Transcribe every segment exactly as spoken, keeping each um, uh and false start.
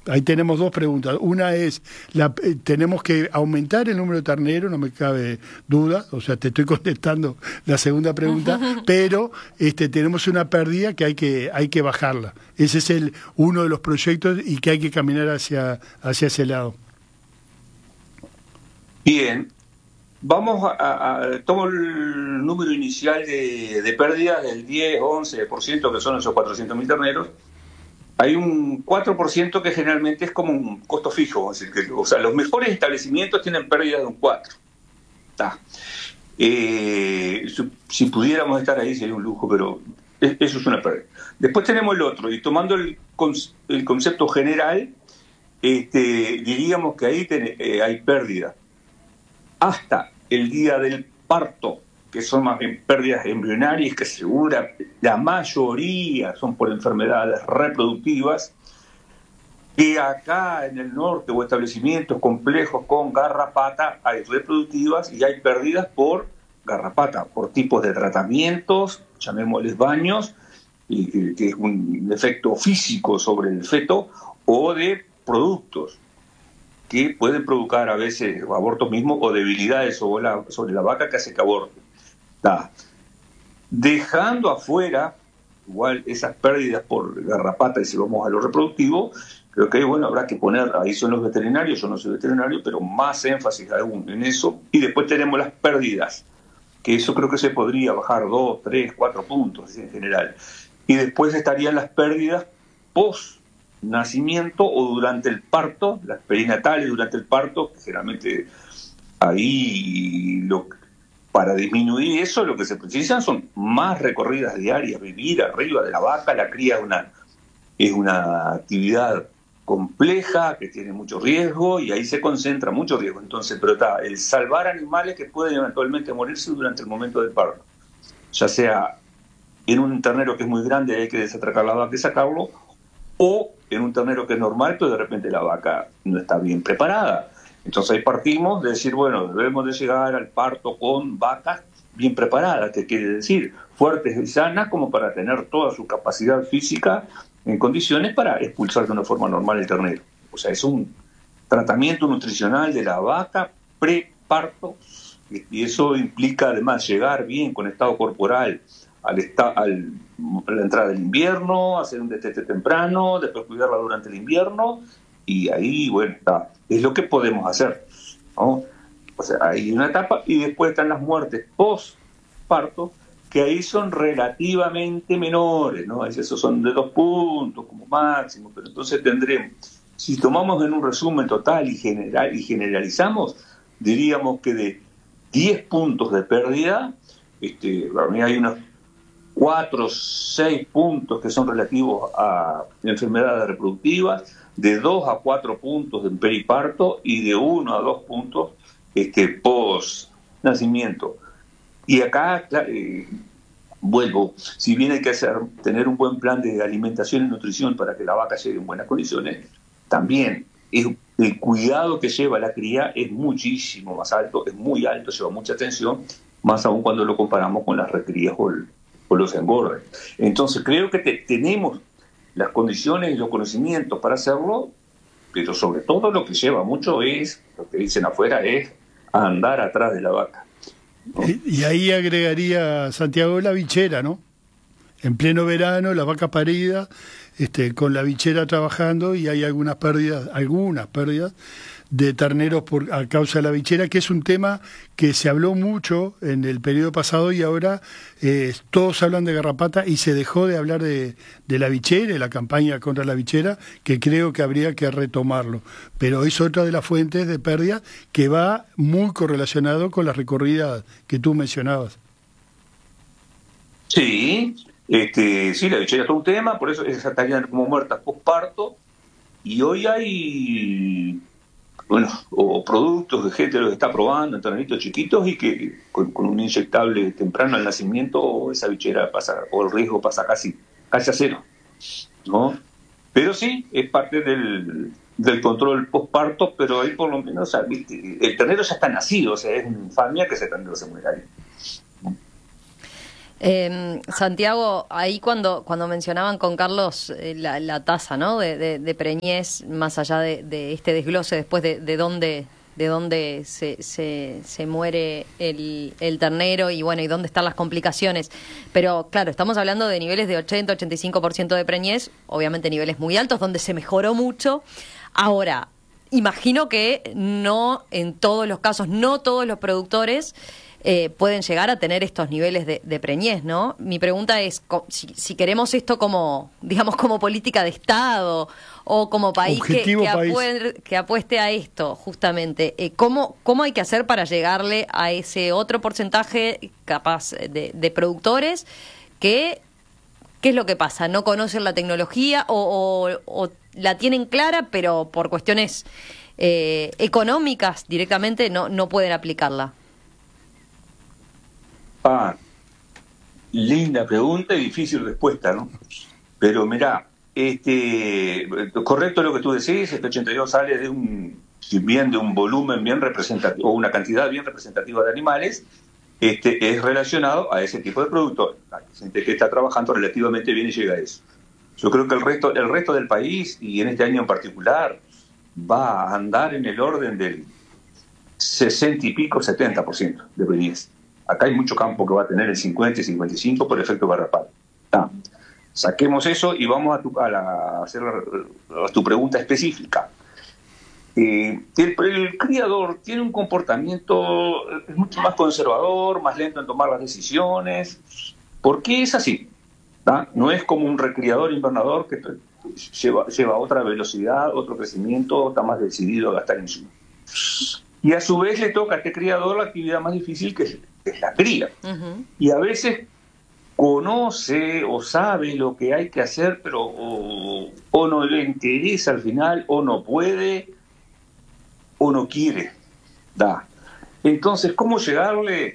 Ahí tenemos dos preguntas. Una es, la, eh, tenemos que aumentar el número de terneros, no me cabe duda, o sea, te estoy contestando la segunda pregunta, pero este, tenemos una pérdida que hay que hay que bajarla. Ese es el uno de los proyectos y que hay que caminar hacia, hacia ese lado. Bien, vamos a, a, a tomo el número inicial de, de pérdidas del diez, once por ciento, que son esos cuatrocientos mil terneros. Hay un cuatro por ciento que generalmente es como un costo fijo, es decir, que, o sea, los mejores establecimientos tienen pérdidas de un cuatro por ciento. Eh, si pudiéramos estar ahí sería un lujo, pero eso es una pérdida. Después tenemos el otro, y tomando el, el concepto general, este, diríamos que ahí ten, eh, hay pérdida hasta el día del parto, que son más bien pérdidas embrionarias, que segura la mayoría son por enfermedades reproductivas, que acá en el norte o establecimientos complejos con garrapata hay reproductivas y hay pérdidas por garrapata, por tipos de tratamientos, llamémosles baños, y, que es un efecto físico sobre el feto, o de productos que pueden provocar a veces abortos mismos o debilidades sobre la, sobre la vaca que hace que aborte. Da. Dejando afuera igual esas pérdidas por garrapata, y si vamos a lo reproductivo, creo que bueno, habrá que poner, ahí son los veterinarios, yo no soy veterinario, pero más énfasis aún en eso. Y después tenemos las pérdidas, que eso creo que se podría bajar dos, tres, cuatro puntos en general. Y después estarían las pérdidas post nacimiento o durante el parto, las perinatales durante el parto, que generalmente ahí lo para disminuir eso lo que se precisan son más recorridas diarias, vivir arriba de la vaca. La cría es una, es una actividad compleja que tiene mucho riesgo y ahí se concentra mucho riesgo. Entonces, pero está el salvar animales que pueden eventualmente morirse durante el momento del parto, ya sea en un ternero que es muy grande y hay que desatracar la vaca y sacarlo, o en un ternero que es normal, pero de repente la vaca no está bien preparada. Entonces ahí partimos de decir, bueno, debemos de llegar al parto con vacas bien preparadas, que quiere decir fuertes y sanas como para tener toda su capacidad física en condiciones para expulsar de una forma normal el ternero. O sea, es un tratamiento nutricional de la vaca preparto, y eso implica además llegar bien con estado corporal al, esta, al a la entrada del invierno, hacer un destete temprano, después cuidarla durante el invierno, y ahí, bueno, está, es lo que podemos hacer, ¿no? O sea, hay una etapa y después están las muertes post-parto, que ahí son relativamente menores, ¿no? Esos son de dos puntos como máximo, pero entonces tendremos, si tomamos en un resumen total y, general, y generalizamos, diríamos que de diez puntos de pérdida, este, hay unos cuatro o seis puntos que son relativos a enfermedades reproductivas, de dos a cuatro puntos en periparto y de uno a dos puntos este, post-nacimiento. Y acá, eh, vuelvo, si bien hay que hacer, tener un buen plan de alimentación y nutrición para que la vaca llegue en buenas condiciones, también es, el cuidado que lleva la cría es muchísimo más alto, es muy alto, lleva mucha atención, más aún cuando lo comparamos con las recrías o, el, o los engordes. Entonces creo que te, tenemos las condiciones y los conocimientos para hacerlo, pero sobre todo lo que lleva mucho es, lo que dicen afuera, es andar atrás de la vaca, ¿no? Y, y ahí agregaría, Santiago, la bichera, ¿no? En pleno verano, la vaca parida, este, con la bichera trabajando, y hay algunas pérdidas, algunas pérdidas de terneros por a causa de la bichera, que es un tema que se habló mucho en el periodo pasado y ahora eh, todos hablan de garrapata y se dejó de hablar de, de la bichera y la campaña contra la bichera, que creo que habría que retomarlo. Pero es otra de las fuentes de pérdida que va muy correlacionado con las recorridas que tú mencionabas. Sí, este, sí, la bichera es todo un tema, por eso esas estarían como muertas posparto, y hoy hay... bueno, o productos de gente que está probando en terneritos chiquitos y que con, con un inyectable temprano al nacimiento esa bichera pasa, o el riesgo pasa casi, casi a cero, ¿no? Pero sí, es parte del, del control postparto, pero ahí por lo menos, o sea, ¿viste? El ternero ya está nacido, o sea, es una infamia que ese ternero se muera ahí. Eh, Santiago, ahí cuando cuando mencionaban con Carlos eh, la, la tasa, ¿no? de, de, de preñez, más allá de, de este desglose después de, de dónde de dónde se, se, se muere el, el ternero y bueno y dónde están las complicaciones, pero claro, estamos hablando de niveles de ochenta, ochenta y cinco por ciento de preñez, obviamente niveles muy altos donde se mejoró mucho. Ahora, imagino que no en todos los casos, no todos los productores Eh, pueden llegar a tener estos niveles de, de preñez, ¿no? Mi pregunta es si, si queremos esto como, digamos, como política de Estado o como país que, que, país. Apue, que apueste a esto, justamente, eh, ¿cómo, ¿cómo hay que hacer para llegarle a ese otro porcentaje capaz de, de productores que, qué es lo que pasa? ¿No conocen la tecnología o, o, o la tienen clara, pero por cuestiones eh, económicas directamente no, no pueden aplicarla? Ah, linda pregunta y difícil respuesta, ¿no? Pero mirá, este, correcto lo que tú decís, este ochenta y dos sale de un, si bien de un volumen bien representativo, o una cantidad bien representativa de animales, este, es relacionado a ese tipo de producto. La gente que está trabajando relativamente bien y llega a eso. Yo creo que el resto, el resto del país, y en este año en particular, va a andar en el orden del sesenta y pico, setenta por ciento de preñez. Acá hay mucho campo que va a tener el cincuenta y cincuenta y cinco por efecto garrapal. Ah, saquemos eso y vamos a, tu, a, la, a hacer la, a tu pregunta específica. Eh, el, el criador tiene un comportamiento es mucho más conservador, más lento en tomar las decisiones. ¿Por qué es así? ¿Ah? No es como un recriador invernador que lleva, lleva otra velocidad, otro crecimiento, está más decidido a gastar insumos. Y a su vez le toca a este criador la actividad más difícil que es, es la cría. Uh-huh. Y a veces conoce o sabe lo que hay que hacer, pero o, o no le interesa al final, o no puede, o no quiere. Da. Entonces, ¿cómo llegarle?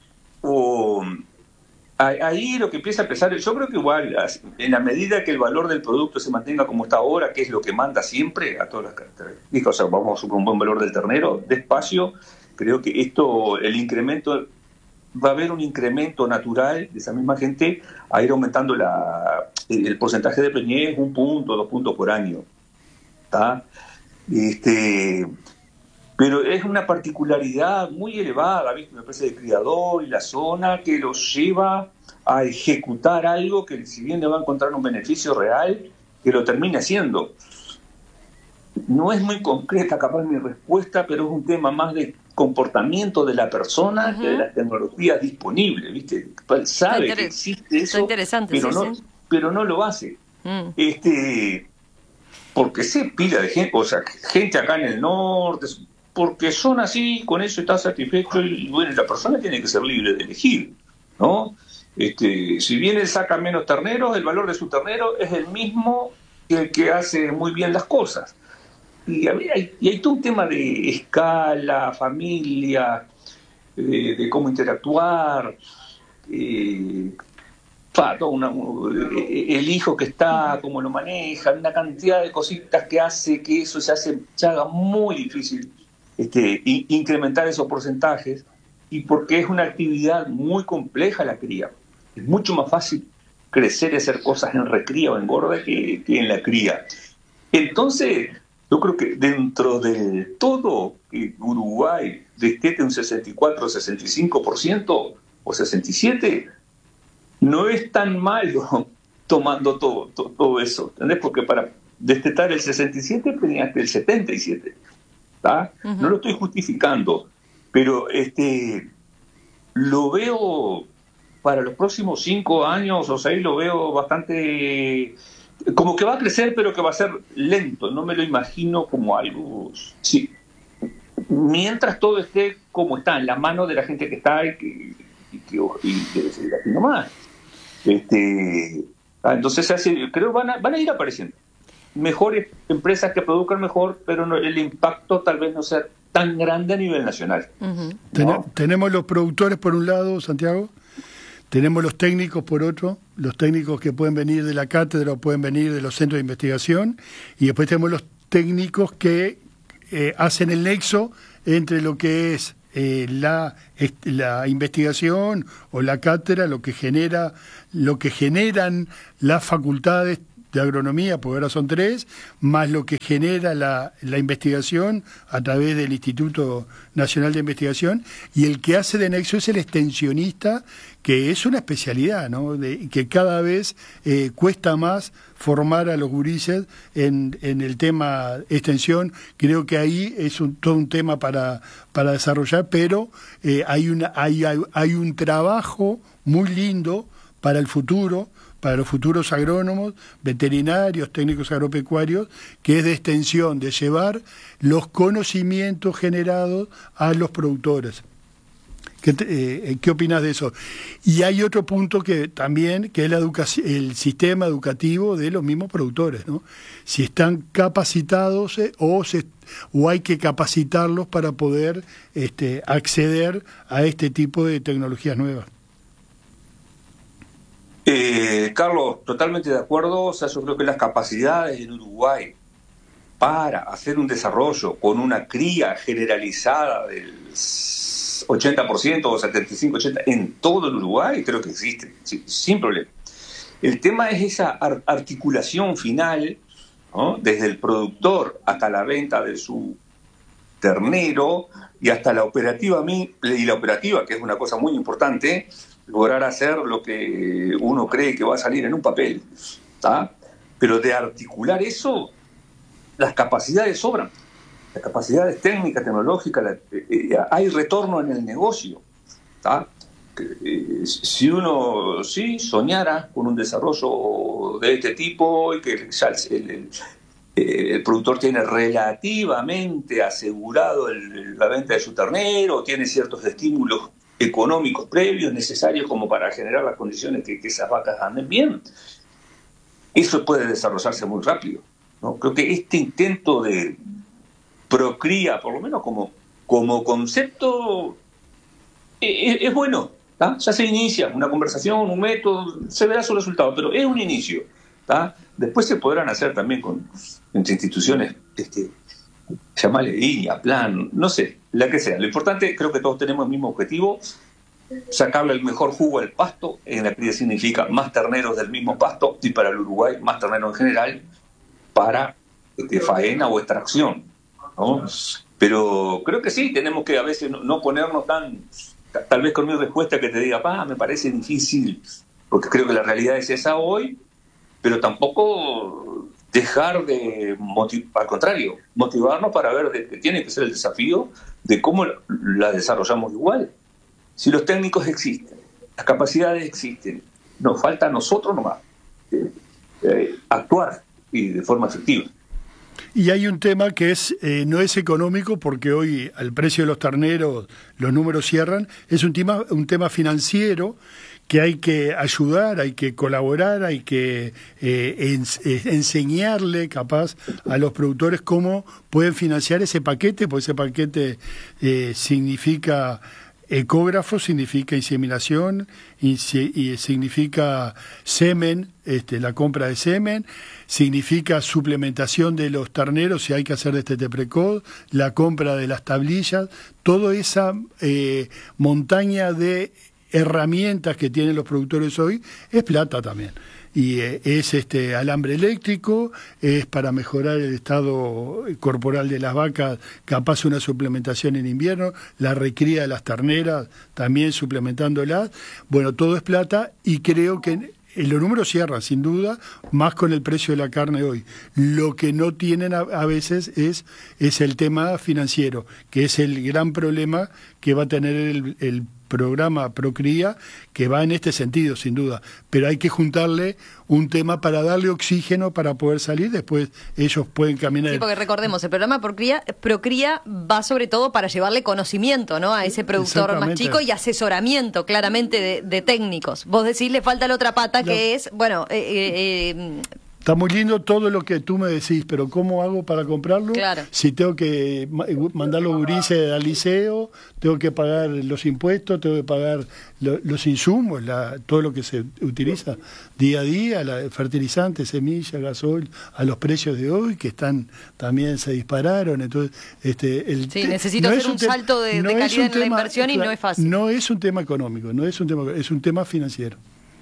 O, ahí lo que empieza a pesar, yo creo que igual, en la medida que el valor del producto se mantenga como está ahora, que es lo que manda siempre a todas las características, o sea, vamos a suponer un buen valor del ternero, despacio, creo que esto, el incremento, va a haber un incremento natural de esa misma gente a ir aumentando la, el porcentaje de preñez un punto, dos puntos por año. ¿Tá? Este... Pero es una particularidad muy elevada, ¿viste? Me parece, de criador y la zona que los lleva a ejecutar algo que, si bien le va a encontrar un beneficio real, que lo termine haciendo. No es muy concreta capaz mi respuesta, pero es un tema más de comportamiento de la persona uh-huh. que de las tecnologías disponibles, ¿viste? Sabe inter- que existe eso, pero, sí, no, sí. pero no lo hace. Mm. Este, porque se pila de gente, o sea, gente acá en el norte, porque son así, con eso está satisfecho y bueno, la persona tiene que ser libre de elegir, ¿no? Este, si bien él saca menos terneros, el valor de su ternero es el mismo que el que hace muy bien las cosas. Y hay, y hay todo un tema de escala, familia, de, de cómo interactuar, eh, todo una, el hijo que está, cómo lo maneja, una cantidad de cositas que hace que eso se, hace, se haga muy difícil este, incrementar esos porcentajes, y porque es una actividad muy compleja la cría. Es mucho más fácil crecer y hacer cosas en recría o en engorda que, que en la cría. Entonces, yo creo que dentro de todo que Uruguay destete un sesenta y cuatro, sesenta y cinco por ciento o sesenta y siete por ciento, no es tan malo tomando todo, todo, todo eso, ¿entendés? Porque para destetar el sesenta y siete tenías el setenta y siete, ¿tá? Uh-huh. No lo estoy justificando, pero este lo veo para los próximos cinco años o seis, lo veo bastante como que va a crecer, pero que va a ser lento. No me lo imagino como algo, sí, mientras todo esté como está, en la mano de la gente que está y que, y que, y que seguir así nomás. Este, entonces hace, creo van a, van a ir apareciendo mejores empresas que produzcan mejor, pero no, el impacto tal vez no sea tan grande a nivel nacional. Uh-huh. Ten, ¿no? Tenemos los productores por un lado, Santiago, tenemos los técnicos por otro, los técnicos que pueden venir de la cátedra o pueden venir de los centros de investigación, y después tenemos los técnicos que eh, hacen el nexo entre lo que es eh, la, la investigación o la cátedra, lo que genera, lo que generan las facultades de agronomía, porque ahora son tres, más lo que genera la, la investigación a través del Instituto Nacional de Investigación, y el que hace de nexo es el extensionista, que es una especialidad, ¿no? De, que cada vez eh, cuesta más formar a los gurises en, en el tema extensión. Creo que ahí es un, todo un tema para, para desarrollar, pero eh, hay, una, hay, hay, hay un trabajo muy lindo para el futuro, para los futuros agrónomos, veterinarios, técnicos agropecuarios, que es de extensión, de llevar los conocimientos generados a los productores. ¿Qué, te, eh, ¿qué opinas de eso? Y hay otro punto que también, que es la educación, el sistema educativo de los mismos productores, ¿no? Si están capacitados eh, o, se, o hay que capacitarlos para poder este, acceder a este tipo de tecnologías nuevas. Eh, Carlos, totalmente de acuerdo. O sea, yo creo que las capacidades en Uruguay para hacer un desarrollo con una cría generalizada del ochenta por ciento o setenta y cinco por ciento en todo el Uruguay, creo que existen, sin problema. El tema es esa articulación final, ¿no? Desde el productor hasta la venta de su ternero y hasta la operativa, y la operativa, que es una cosa muy importante, lograr hacer lo que uno cree que va a salir en un papel, ¿tá? Pero de articular eso, las capacidades sobran, las capacidades técnicas, tecnológicas, la, eh, hay retorno en el negocio, ¿tá? Eh, si uno sí soñara con un desarrollo de este tipo y que ya el, el, el, el productor tiene relativamente asegurado el, la venta de su ternero, tiene ciertos estímulos económicos previos necesarios como para generar las condiciones que, que esas vacas anden bien, eso puede desarrollarse muy rápido, ¿no? Creo que este intento de procría, por lo menos como, como concepto, es, es bueno, ¿tá? Ya se inicia una conversación, un método, se verá su resultado, pero es un inicio, ¿tá? Después se podrán hacer también con entre instituciones, este, llamarle línea, plan, no sé, la que sea. Lo importante, creo que todos tenemos el mismo objetivo, sacarle el mejor jugo al pasto. En la cría significa más terneros del mismo pasto, y para el Uruguay más terneros en general para este, faena o extracción, ¿no? Pero creo que sí, tenemos que a veces no, no ponernos tan, tal vez con mi respuesta que te diga, pa, me parece difícil, porque creo que la realidad es esa hoy, pero tampoco dejar de motivar, al contrario, motivarnos para ver de que tiene que ser el desafío de cómo la desarrollamos igual. Si los técnicos existen, las capacidades existen, nos falta a nosotros nomás eh, eh, actuar y de forma efectiva. Y hay un tema que es eh, no es económico, porque hoy al precio de los terneros los números cierran, es un tema, un tema financiero que hay que ayudar, hay que colaborar, hay que eh, ens, eh, enseñarle capaz a los productores cómo pueden financiar ese paquete, porque ese paquete eh, significa ecógrafo, significa inseminación, y, y significa semen, este, la compra de semen, significa suplementación de los terneros, si hay que hacer destete precoz, la compra de las tablillas, toda esa eh, montaña de herramientas que tienen los productores hoy, es plata también. Y eh, es este alambre eléctrico, es para mejorar el estado corporal de las vacas, capaz una suplementación en invierno, la recría de las terneras, también suplementándolas. Bueno, todo es plata, y creo que los números cierran, sin duda, más con el precio de la carne hoy. Lo que no tienen a, a veces es, es el tema financiero, que es el gran problema que va a tener el, el programa Procría, que va en este sentido, sin duda. Pero hay que juntarle un tema para darle oxígeno para poder salir, después ellos pueden caminar. Sí, porque recordemos, el programa Procría, Procría va sobre todo para llevarle conocimiento, ¿no?, a ese productor más chico, y asesoramiento, claramente, de, de técnicos. Vos decís, le falta la otra pata, que no. es, bueno, eh, eh, Está muy lindo todo lo que tú me decís, pero ¿cómo hago para comprarlo? Claro. Si tengo que mandar los gurises al liceo, tengo que pagar los impuestos, tengo que pagar lo, los insumos, la, todo lo que se utiliza día a día, la, fertilizantes, semillas, gasoil, a los precios de hoy, que están también se dispararon. Entonces, este, el sí, te, necesito no hacer un, un salto de, no de calidad en tema, la inversión y no es fácil. No es un tema económico, no es un tema, es un tema financiero.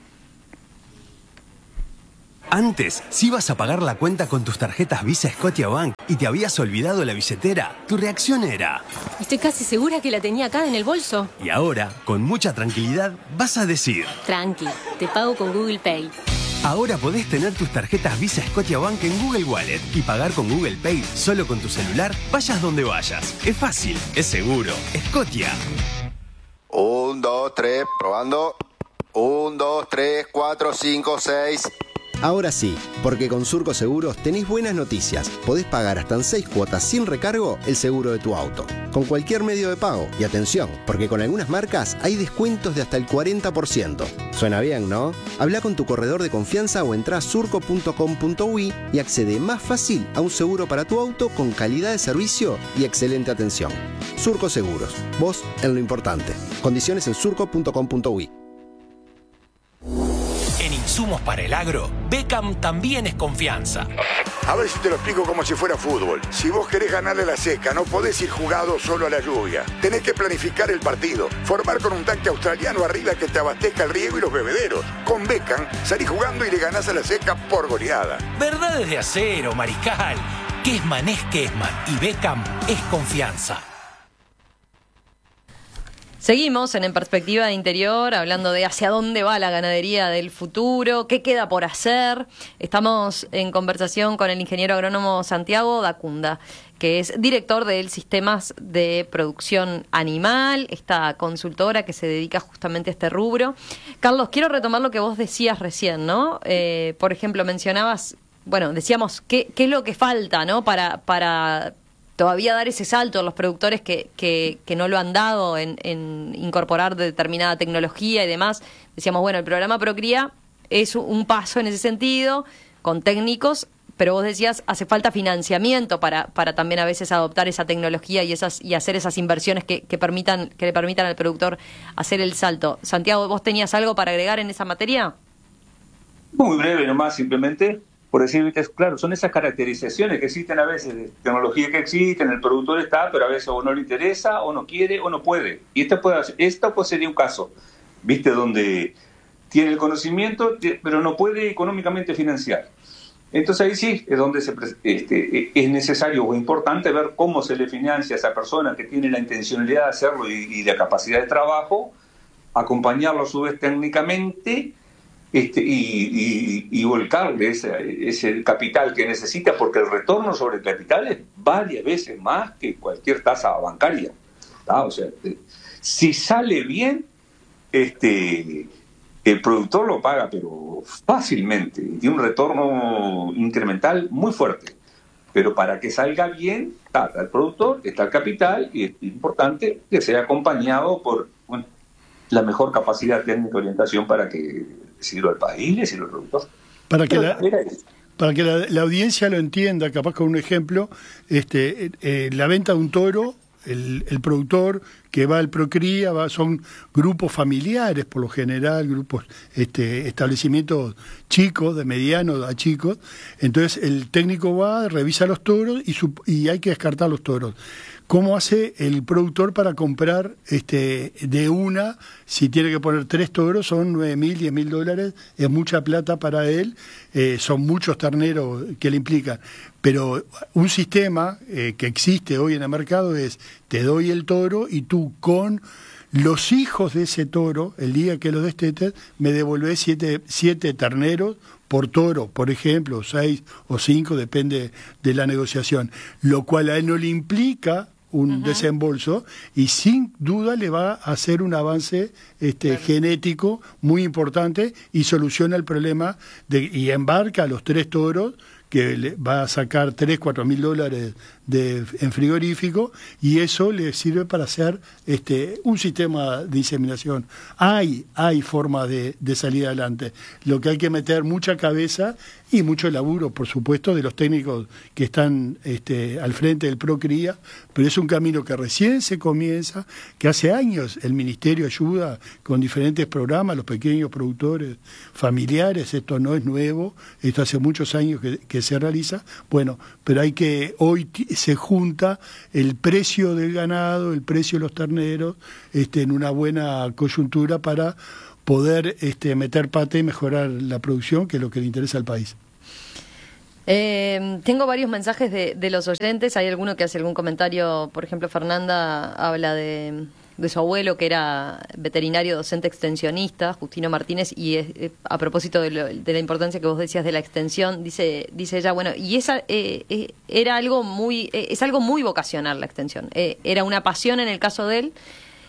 Antes, si ibas a pagar la cuenta con tus tarjetas Visa Scotiabank y te habías olvidado la billetera, tu reacción era: estoy casi segura que la tenía acá en el bolso. Y ahora, con mucha tranquilidad, vas a decir: tranqui, te pago con Google Pay. Ahora podés tener tus tarjetas Visa Scotiabank en Google Wallet y pagar con Google Pay solo con tu celular, vayas donde vayas. Es fácil, es seguro. Scotia. Un, dos, tres, probando. Un, dos, tres, cuatro, cinco, seis... Ahora sí, porque con Surco Seguros tenés buenas noticias. Podés pagar hasta en seis cuotas sin recargo el seguro de tu auto, con cualquier medio de pago. Y atención, porque con algunas marcas hay descuentos de hasta el cuarenta por ciento. Suena bien, ¿no? Habla con tu corredor de confianza o entrá a surco punto com punto uy y accede más fácil a un seguro para tu auto con calidad de servicio y excelente atención. Surco Seguros, vos en lo importante. Condiciones en surco punto com punto uy. En insumos para el agro, Beckham también es confianza. A ver si te lo explico como si fuera fútbol. Si vos querés ganarle a la seca, no podés ir jugado solo a la lluvia. Tenés que planificar el partido, formar con un tanque australiano arriba que te abastezca el riego y los bebederos. Con Beckham, salís jugando y le ganás a la seca por goleada. Verdades de acero, Mariscal. Kessman es Kessman y Beckham es confianza. Seguimos en En Perspectiva de Interior, hablando de hacia dónde va la ganadería del futuro, qué queda por hacer. Estamos en conversación con el ingeniero agrónomo Santiago Dacunda, que es director del Sistemas de Producción Animal, esta consultora que se dedica justamente a este rubro. Carlos, quiero retomar lo que vos decías recién, ¿no? Eh, por ejemplo, mencionabas, bueno, decíamos, ¿qué, qué es lo que falta, ¿no? Para... para todavía dar ese salto a los productores que, que, que no lo han dado en, en incorporar determinada tecnología y demás. Decíamos, bueno, el programa Procría es un paso en ese sentido, con técnicos, pero vos decías, hace falta financiamiento para, para también a veces adoptar esa tecnología y esas y hacer esas inversiones que, que permitan que le permitan al productor hacer el salto. Santiago, ¿vos tenías algo para agregar en esa materia? Muy breve nomás, simplemente por decir que, claro, son esas caracterizaciones que existen a veces, de tecnología que existen, el productor está, pero a veces o no le interesa, o no quiere, o no puede. Y esto puede, esto pues sería un caso, ¿viste? Donde tiene el conocimiento, pero no puede económicamente financiar. Entonces ahí sí es donde se, este, es necesario o importante ver cómo se le financia a esa persona que tiene la intencionalidad de hacerlo y, y la capacidad de trabajo, acompañarlo a su vez técnicamente, Este, y, y, y volcarle ese, ese capital que necesita, porque el retorno sobre el capital es varias veces más que cualquier tasa bancaria, ¿tá? O sea, si sale bien, este, el productor lo paga, pero fácilmente, tiene un retorno incremental muy fuerte. Pero para que salga bien, está el productor, está el capital, y es importante que sea acompañado por, bueno, la mejor capacidad técnica de orientación para que sirva al país y sirva al productor. Para que, la, para que la, la audiencia lo entienda, capaz con un ejemplo, este, eh, la venta de un toro, el, el productor que va al Procría, va, son grupos familiares por lo general, grupos, este, establecimientos chicos, de medianos a chicos, entonces el técnico va, revisa los toros y, su, y hay que descartar los toros. ¿Cómo hace el productor para comprar este de una? Si tiene que poner tres toros, son nueve mil, diez mil dólares, es mucha plata para él, eh, son muchos terneros que le implican. Pero un sistema eh, que existe hoy en el mercado es, te doy el toro y tú con los hijos de ese toro, el día que lo destetes, me devolvés siete, siete terneros por toro, por ejemplo, seis o cinco, depende de la negociación, lo cual a él no le implica un uh-huh. desembolso y sin duda le va a hacer un avance este claro. genético muy importante y soluciona el problema de, y embarca a los tres toros que le va a sacar tres, cuatro mil dólares de, en frigorífico, y eso le sirve para hacer este un sistema de inseminación. Hay, hay forma de, de salir adelante. Lo que hay que meter mucha cabeza y mucho laburo, por supuesto, de los técnicos que están este, al frente del Procría, pero es un camino que recién se comienza, que hace años el Ministerio ayuda con diferentes programas, los pequeños productores familiares. Esto no es nuevo, esto hace muchos años que, que se realiza. Bueno, pero hay que, hoy se junta el precio del ganado, el precio de los terneros, este, en una buena coyuntura para poder este, meter pata y mejorar la producción, que es lo que le interesa al país. Eh, tengo varios mensajes de, de los oyentes. Hay alguno que hace algún comentario. Por ejemplo, Fernanda habla de, de su abuelo, que era veterinario, docente extensionista, Justino Martínez, y es, eh, a propósito de, lo, de la importancia que vos decías de la extensión, dice dice ella, bueno, y esa eh, eh, era algo muy eh, es algo muy vocacional la extensión. Eh, era una pasión en el caso de él.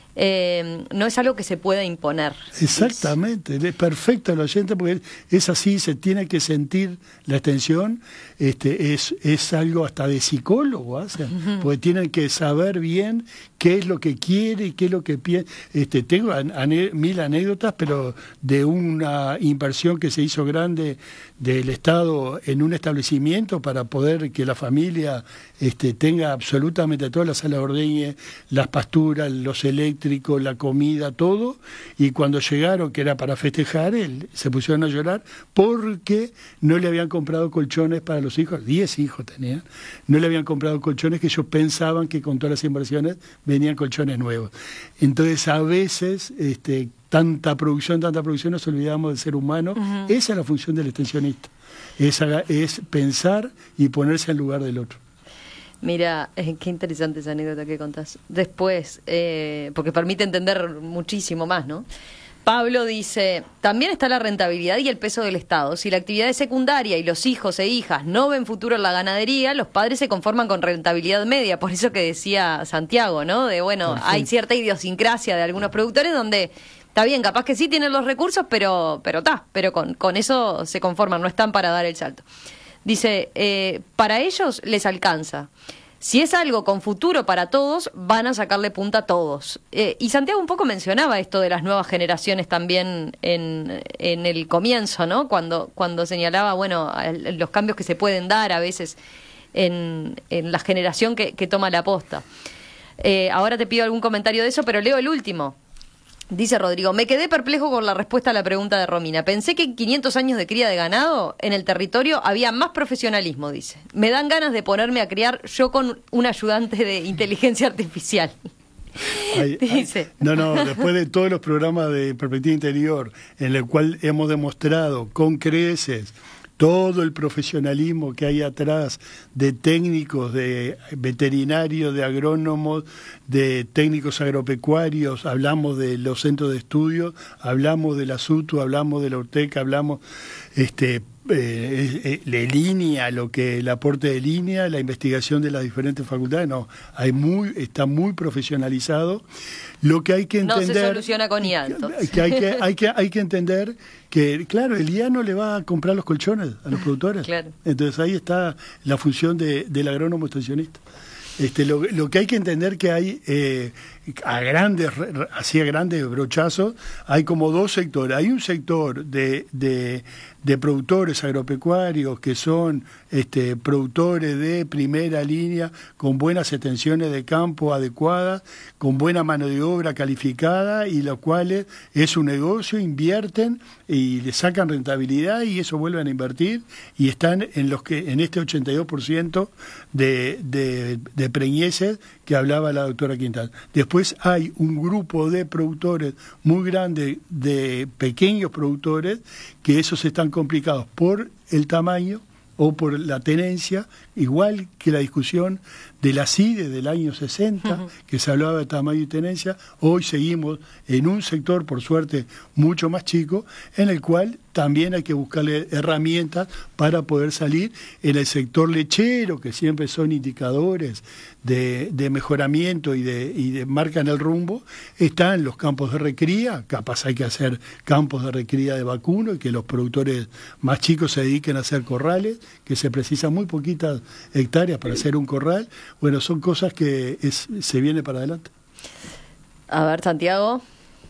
Eh, no es algo que se pueda imponer. Exactamente, es perfecto el oyente, porque es así, se tiene que sentir la extensión. Este, es, es algo hasta de psicólogo, ¿hace? Uh-huh. Porque tienen que saber bien qué es lo que quiere y qué es lo que piensa. Este, tengo ane- mil anécdotas, pero de una inversión que se hizo grande del Estado en un establecimiento para poder que la familia este, tenga absolutamente toda la sala de ordeñe, las pasturas, los eléctricos, la comida, todo, y cuando llegaron, que era para festejar, él, se pusieron a llorar porque no le habían comprado colchones para los hijos, diez hijos tenían, no le habían comprado colchones, que ellos pensaban que con todas las inversiones venían colchones nuevos. Entonces, a veces, este, tanta producción, tanta producción, nos olvidamos del ser humano. Uh-huh. Esa es la función del extensionista, es, es pensar y ponerse en lugar del otro. Mira, eh, qué interesante esa anécdota que contás. Después, eh, porque permite entender muchísimo más, ¿no? Pablo dice, también está la rentabilidad y el peso del Estado. Si la actividad es secundaria y los hijos e hijas no ven futuro en la ganadería, los padres se conforman con rentabilidad media. Por eso que decía Santiago, ¿no? De, bueno, sí, hay cierta idiosincrasia de algunos productores donde, está bien, capaz que sí tienen los recursos, pero pero está, pero con, con eso se conforman, no están para dar el salto. Dice, eh, para ellos les alcanza. Si es algo con futuro para todos, van a sacarle punta a todos. Eh, y Santiago un poco mencionaba esto de las nuevas generaciones también en, en el comienzo, ¿no? Cuando, cuando señalaba, bueno, los cambios que se pueden dar a veces en, en la generación que, que toma la posta. Eh, ahora te pido algún comentario de eso, pero leo el último. Dice Rodrigo, me quedé perplejo con la respuesta a la pregunta de Romina. Pensé que en quinientos años de cría de ganado en el territorio había más profesionalismo, dice. Me dan ganas de ponerme a criar yo con un ayudante de inteligencia artificial. Ay, dice. Ay, no, no, después de todos los programas de Perspectiva Interior, en el cual hemos demostrado con creces todo el profesionalismo que hay atrás de técnicos, de veterinarios, de agrónomos, de técnicos agropecuarios, hablamos de los centros de estudio, hablamos de la SUTU, hablamos de la Urteca, hablamos este eh, eh, de línea, lo que el aporte de línea, la investigación de las diferentes facultades, no, hay muy, está muy profesionalizado. Lo que hay que entender, no se soluciona con I A, entonces. Que hay que hay que hay que entender que, claro, el I A no le va a comprar los colchones a los productores. Claro. Entonces ahí está la función de, del agrónomo extensionista. Este, lo, lo que hay que entender que hay eh, a grandes, así a grandes brochazos, hay como dos sectores. Hay un sector de, de, de productores agropecuarios que son este, productores de primera línea, con buenas extensiones de campo adecuadas, con buena mano de obra calificada, y los cuales es un negocio, invierten y le sacan rentabilidad y eso vuelven a invertir, y están en los que en este ochenta y dos por ciento de, de, de preñeces que hablaba la doctora Quintal. Después hay un grupo de productores muy grande, de pequeños productores, que esos están complicados por el tamaño o por la tenencia, igual que la discusión de la CIDE del año sesenta, uh-huh. que se hablaba de tamaño y tenencia. Hoy seguimos en un sector, por suerte, mucho más chico, en el cual también hay que buscarle herramientas para poder salir. En el sector lechero, que siempre son indicadores de, de mejoramiento y de, y de marcan el rumbo, están los campos de recría. Capaz hay que hacer campos de recría de vacuno y que los productores más chicos se dediquen a hacer corrales, que se precisan muy poquitas hectáreas para hacer un corral. Bueno, son cosas que es, se viene para adelante. A ver, Santiago.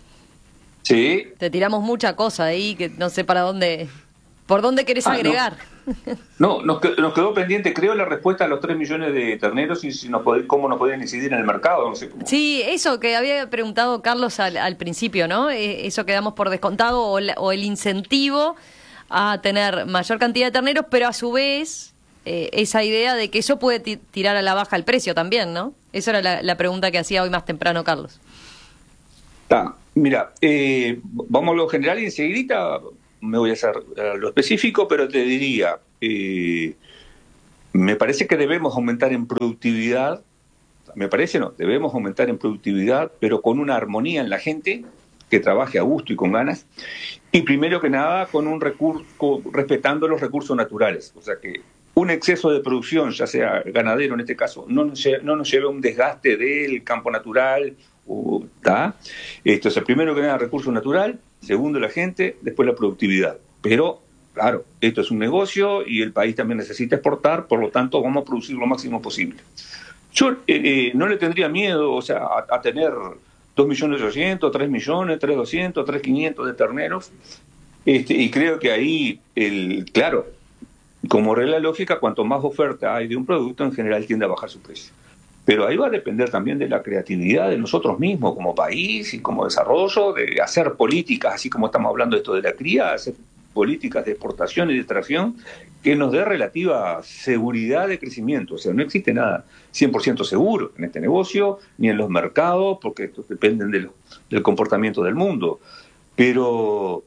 Sí. Te tiramos mucha cosa ahí que no sé para dónde, por dónde querés ah, agregar. No, no nos, quedó, nos quedó pendiente, creo, la respuesta a los tres millones de terneros y si nos pod- cómo nos podían incidir en el mercado. No sé cómo. Sí, eso que había preguntado Carlos al, al principio, ¿no? Eh, eso que damos por descontado o, la, o el incentivo a tener mayor cantidad de terneros, pero a su vez eh, esa idea de que eso puede t- tirar a la baja el precio también, ¿no? Esa era la, la pregunta que hacía hoy más temprano Carlos. Está. Mira, eh, vamos a lo general y enseguida me voy a hacer a lo específico, pero te diría, eh, me parece que debemos aumentar en productividad, me parece no, debemos aumentar en productividad, pero con una armonía en la gente, que trabaje a gusto y con ganas, y primero que nada con un recurso, respetando los recursos naturales, o sea que un exceso de producción, ya sea ganadero en este caso, no nos lleve, no nos lleve a un desgaste del campo natural. ¿Está? Esto es el primero que nada recurso natural, segundo la gente, después la productividad. Pero, claro, esto es un negocio y el país también necesita exportar, por lo tanto vamos a producir lo máximo posible. Yo eh, eh, no le tendría miedo, o sea, a, a tener dos millones ochocientos, tres millones, tres doscientos, tres quinientos de terneros, este, y creo que ahí, el claro, como regla lógica, cuanto más oferta hay de un producto, en general tiende a bajar su precio. Pero ahí va a depender también de la creatividad de nosotros mismos como país y como desarrollo, de hacer políticas, así como estamos hablando de esto de la cría, hacer políticas de exportación y de extracción que nos dé relativa seguridad de crecimiento. O sea, no existe nada cien por ciento seguro en este negocio, ni en los mercados, porque estos dependen de lo, del comportamiento del mundo. Pero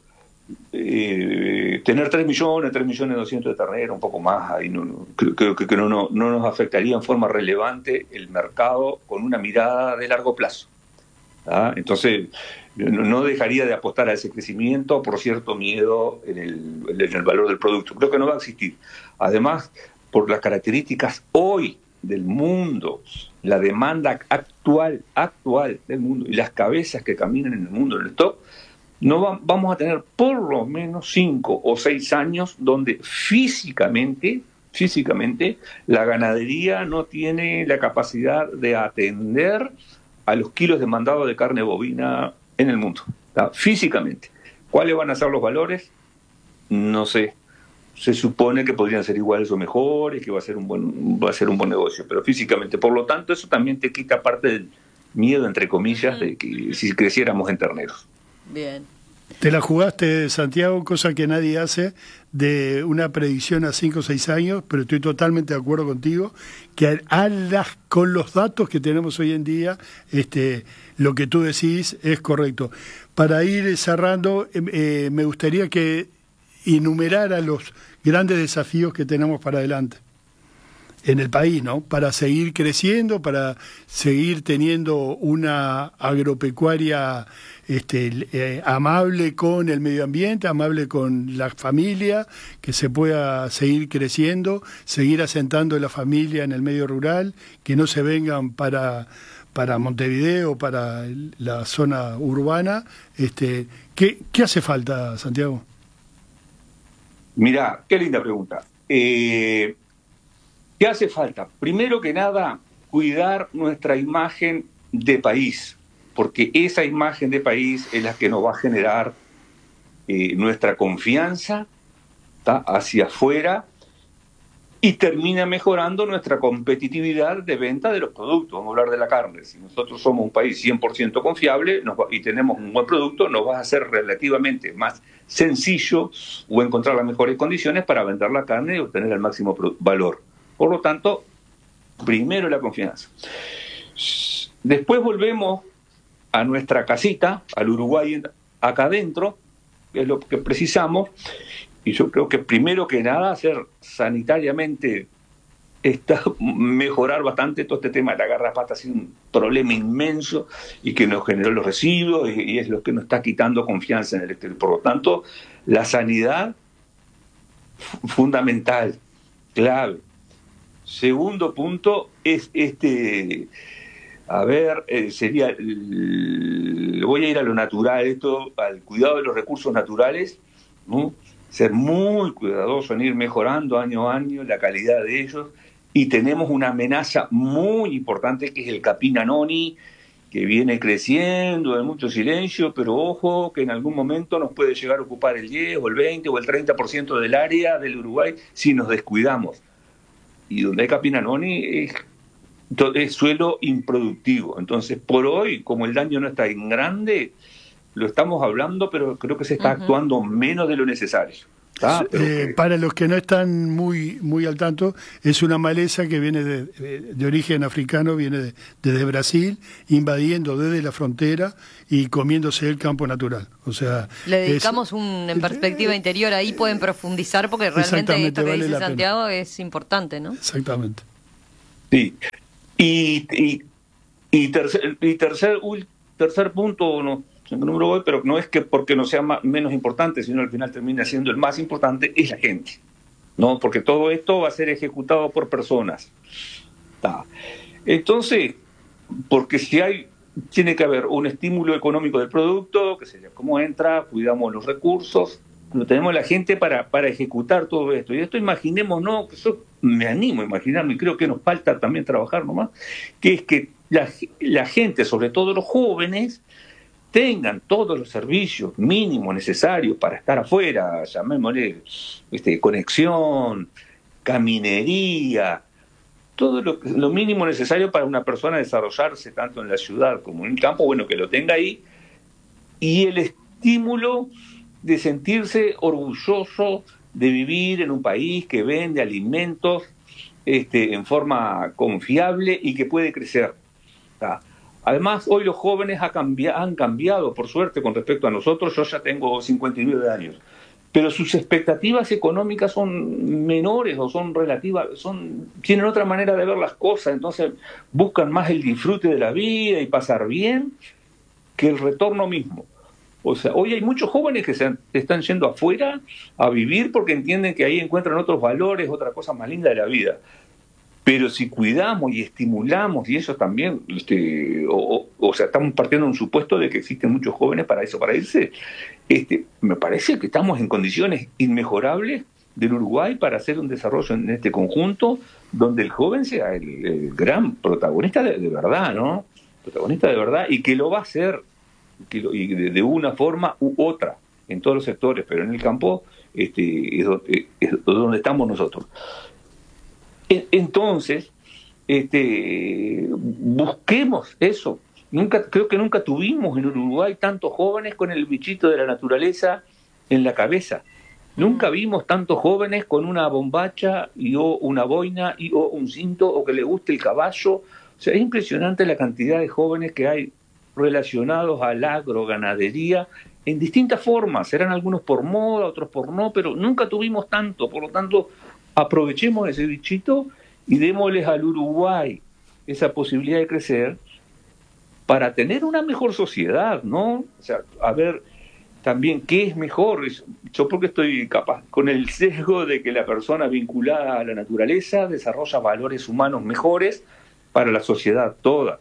eh, tener tres millones, tres millones doscientos de terneros, un poco más, ahí no, no, creo, creo que no, no, no nos afectaría en forma relevante el mercado con una mirada de largo plazo. ¿Ah? Entonces, no, no dejaría de apostar a ese crecimiento por cierto miedo en el, en el valor del producto. Creo que no va a existir. Además, por las características hoy del mundo, la demanda actual, actual del mundo y las cabezas que caminan en el mundo en el stock, no va, vamos a tener por lo menos cinco o seis años donde físicamente, físicamente, la ganadería no tiene la capacidad de atender a los kilos demandados de carne bovina en el mundo, ¿tá? Físicamente. ¿Cuáles van a ser los valores? No sé. Se supone que podrían ser iguales o mejores, que va a ser un buen, va a ser un buen negocio, pero físicamente. Por lo tanto, eso también te quita parte del miedo, entre comillas, de que si creciéramos en terneros. Bien. Te la jugaste, Santiago, cosa que nadie hace, de una predicción a cinco o seis años, pero estoy totalmente de acuerdo contigo, que a las, con los datos que tenemos hoy en día, este, lo que tú decís es correcto. Para ir cerrando, eh, me gustaría que enumerara los grandes desafíos que tenemos para adelante en el país, ¿no? Para seguir creciendo, para seguir teniendo una agropecuaria este, eh, amable con el medio ambiente, amable con la familia, que se pueda seguir creciendo, seguir asentando la familia en el medio rural, que no se vengan para, para Montevideo, para la zona urbana. Este, ¿qué, qué hace falta, Santiago? Mirá, qué linda pregunta. Eh... ¿Qué hace falta? Primero que nada, cuidar nuestra imagen de país, porque esa imagen de país es la que nos va a generar eh, nuestra confianza, ¿tá? Hacia afuera y termina mejorando nuestra competitividad de venta de los productos. Vamos a hablar de la carne. Si nosotros somos un país cien por ciento confiable nos va, y tenemos un buen producto, nos va a hacer relativamente más sencillo o encontrar las mejores condiciones para vender la carne y obtener el máximo valor. Por lo tanto, primero la confianza. Después volvemos a nuestra casita, al Uruguay acá adentro, que es lo que precisamos, y yo creo que primero que nada ser sanitariamente está mejorar bastante todo este tema de la garrapata. Ha sido un problema inmenso y que nos generó los residuos y, y es lo que nos está quitando confianza en el exterior. Por lo tanto, la sanidad fundamental, clave. Segundo punto es este, a ver, eh, sería, el, voy a ir a lo natural, esto, al cuidado de los recursos naturales, ¿no? Ser muy cuidadoso en ir mejorando año a año la calidad de ellos, y tenemos una amenaza muy importante que es el capín anoni, que viene creciendo en mucho silencio, pero ojo que en algún momento nos puede llegar a ocupar el diez o el veinte o el treinta por ciento del área del Uruguay si nos descuidamos. Y donde hay capín anoni es, es suelo improductivo. Entonces, por hoy, como el daño no está en grande, lo estamos hablando, pero creo que se está uh-huh. actuando menos de lo necesario. Ah, eh, que... Para los que no están muy muy al tanto, es una maleza que viene de, de origen africano, viene de, desde Brasil, invadiendo desde la frontera y comiéndose el campo natural. O sea, le dedicamos es, un en perspectiva eh, interior, ahí pueden profundizar porque realmente esto que vale dice Santiago pena. Es importante, ¿no? Exactamente. Sí. Y, y, y tercer, y tercer, uy, tercer punto, no. número voy, pero no es que porque no sea más, menos importante, sino al final termina siendo el más importante, es la gente, ¿no? Porque todo esto va a ser ejecutado por personas. ¿Tá? Entonces, porque si hay, tiene que haber un estímulo económico del producto, que sería cómo entra, cuidamos los recursos, lo tenemos la gente para, para ejecutar todo esto. Y esto imaginemos, no, que eso me animo a imaginarme, y creo que nos falta también trabajar nomás, que es que la, la gente, sobre todo los jóvenes, tengan todos los servicios mínimos necesarios para estar afuera, llamémosle este, conexión, caminería, todo lo, lo mínimo necesario para una persona desarrollarse tanto en la ciudad como en el campo, bueno, que lo tenga ahí, y el estímulo de sentirse orgulloso de vivir en un país que vende alimentos este, en forma confiable y que puede crecer. ¿Tá? Además, hoy los jóvenes ha cambiado, han cambiado, por suerte, con respecto a nosotros. Yo ya tengo cincuenta y nueve años, pero sus expectativas económicas son menores o son relativas, son tienen otra manera de ver las cosas, entonces buscan más el disfrute de la vida y pasar bien que el retorno mismo. O sea, hoy hay muchos jóvenes que se están yendo afuera a vivir porque entienden que ahí encuentran otros valores, otra cosa más linda de la vida. Pero si cuidamos y estimulamos, y eso también, este, o, o, o sea, estamos partiendo de un supuesto de que existen muchos jóvenes para eso, para irse, este, me parece que estamos en condiciones inmejorables del Uruguay para hacer un desarrollo en este conjunto donde el joven sea el, el gran protagonista de, de verdad, ¿no? Protagonista de verdad, y que lo va a hacer que lo, y de, de una forma u otra en todos los sectores, pero en el campo este, es, donde, es donde estamos nosotros. Entonces, este, busquemos eso. Nunca, creo que nunca tuvimos en Uruguay tantos jóvenes con el bichito de la naturaleza en la cabeza. Nunca vimos tantos jóvenes con una bombacha y o una boina y o un cinto o que le guste el caballo. O sea, es impresionante la cantidad de jóvenes que hay relacionados al agro, ganadería, en distintas formas. Serán algunos por moda, otros por no, pero nunca tuvimos tanto. Por lo tanto, aprovechemos ese bichito y démosles al Uruguay esa posibilidad de crecer para tener una mejor sociedad, ¿no? O sea, a ver también qué es mejor. Yo porque estoy capaz, con el sesgo de que la persona vinculada a la naturaleza desarrolla valores humanos mejores para la sociedad toda.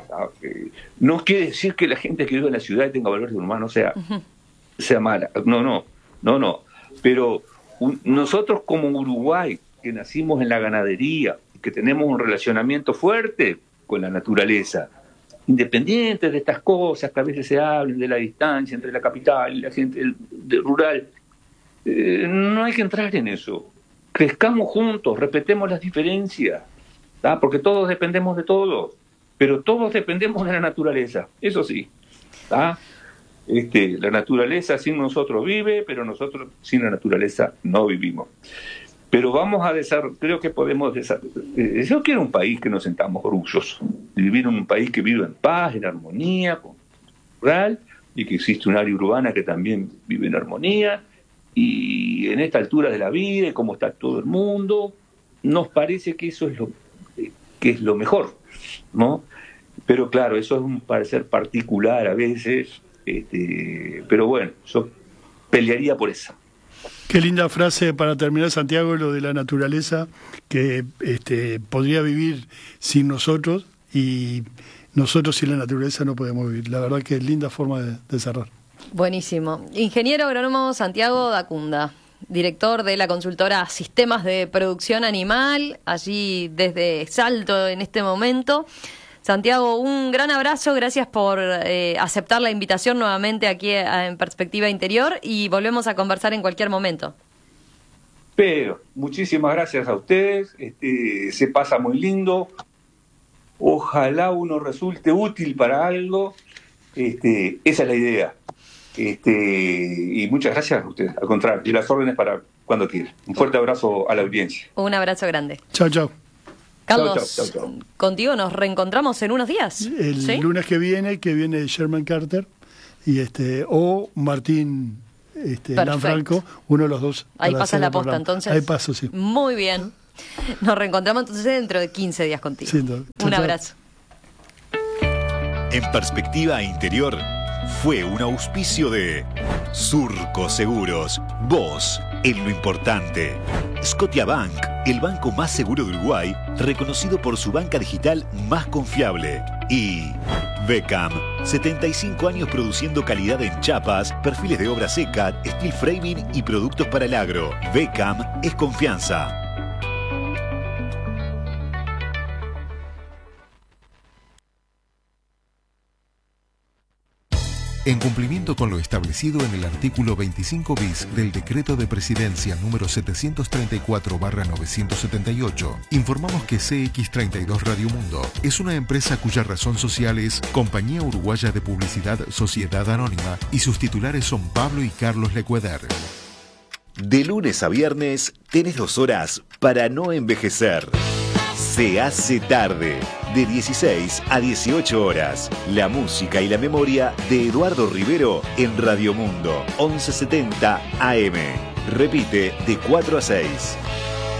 No quiere decir que la gente que vive en la ciudad y tenga valores humanos sea, uh-huh. sea mala. No, no, no, no. Pero un, nosotros como Uruguay, que nacimos en la ganadería, que tenemos un relacionamiento fuerte con la naturaleza, independiente de estas cosas que a veces se hablan de la distancia entre la capital y la gente del, del rural, eh, no hay que entrar en eso. Crezcamos juntos, respetemos las diferencias, ¿tá? Porque todos dependemos de todos, pero todos dependemos de la naturaleza, eso sí, ¿tá? Este, la naturaleza sin nosotros vive, pero nosotros sin la naturaleza no vivimos. Pero vamos a desarrollar, creo que podemos desarrollar. Eh, yo quiero un país que nos sentamos orgullosos, de vivir en un país que vive en paz, en armonía, con rural, y que existe un área urbana que también vive en armonía, y en esta altura de la vida, y cómo está todo el mundo, nos parece que eso es lo que es lo mejor, ¿no? Pero claro, eso es un parecer particular a veces, este, pero bueno, yo pelearía por esa. Qué linda frase para terminar, Santiago, lo de la naturaleza, que este, podría vivir sin nosotros y nosotros sin la naturaleza no podemos vivir. La verdad que es linda forma de, de cerrar. Buenísimo. Ingeniero agrónomo Santiago Dacunda, director de la consultora Sistemas de Producción Animal, allí desde Salto en este momento. Santiago, un gran abrazo, gracias por eh, aceptar la invitación nuevamente aquí a, en Perspectiva Interior, y volvemos a conversar en cualquier momento. Pero, muchísimas gracias a ustedes, este, se pasa muy lindo, ojalá uno resulte útil para algo, este, esa es la idea. Este, y muchas gracias a ustedes, al contrario, y las órdenes para cuando quieran. Un fuerte abrazo a la audiencia. Un abrazo grande. Chao, chao. Carlos, chau, chau, chau. Contigo nos reencontramos en unos días. El ¿sí? lunes que viene, que viene Sherman Carter y este o Martín este, Lanfranco, uno de los dos. Ahí pasa la posta, entonces. Ahí paso, sí. Muy bien. Nos reencontramos entonces dentro de quince días contigo. Sí, no. Un abrazo. En Perspectiva Interior fue un auspicio de Surco Seguros, vos en lo importante. Scotiabank, el banco más seguro de Uruguay, reconocido por su banca digital más confiable. Y Beckham, setenta y cinco años produciendo calidad en chapas, perfiles de obra seca, steel framing y productos para el agro. Beckham es confianza. En cumplimiento con lo establecido en el artículo veinticinco bis del Decreto de Presidencia número setecientos treinta y cuatro barra novecientos setenta y ocho, informamos que C X treinta y dos Radio Mundo es una empresa cuya razón social es Compañía Uruguaya de Publicidad Sociedad Anónima y sus titulares son Pablo y Carlos Lecueder. De lunes a viernes tenés dos horas para no envejecer. Se hace tarde, de dieciséis a dieciocho horas. La música y la memoria de Eduardo Rivero en Radio Mundo, once setenta A M. Repite de cuatro a seis.